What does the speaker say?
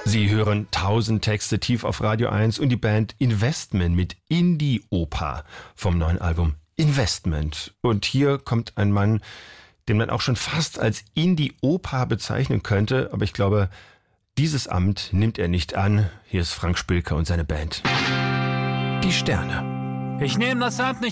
Sie hören 1000 Texte tief auf Radio 1 und die Band Investment mit Indie-Oper vom neuen Album Investment. Und hier kommt ein Mann, den man auch schon fast als Indie-Oper bezeichnen könnte, aber ich glaube, dieses Amt nimmt er nicht an. Hier ist Frank Spilker und seine Band. Die Sterne. Ich nehme das Amt nicht